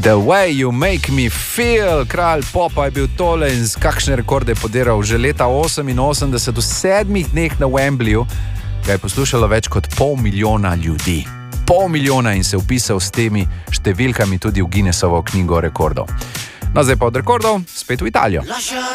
The way you make me feel, kralj popa je bil tole in z kakšne rekorde je podiral. Že leta 88 v 7 dneh na Wembleyju ga je poslušalo več kot 500 000 ljudi. 500 000 in se vpisal s temi številkami tudi v Guinnessovo knjigo rekordov. No, zdaj pa od rekordov spet v Italijo.